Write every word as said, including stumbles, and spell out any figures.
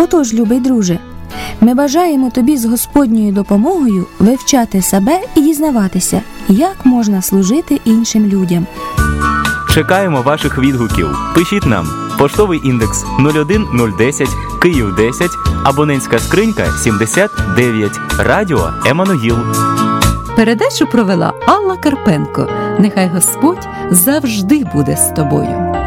Отож, любий друже, ми бажаємо тобі з Господньою допомогою вивчати себе і дізнаватися, як можна служити іншим людям. Чекаємо ваших відгуків. Пишіть нам. Поштовий індекс нуль один нуль десять, Київ десять, абонентська скринька сімдесят дев'ять, Радіо Еммануїл. Передачу провела Алла Карпенко. Нехай Господь завжди буде з тобою.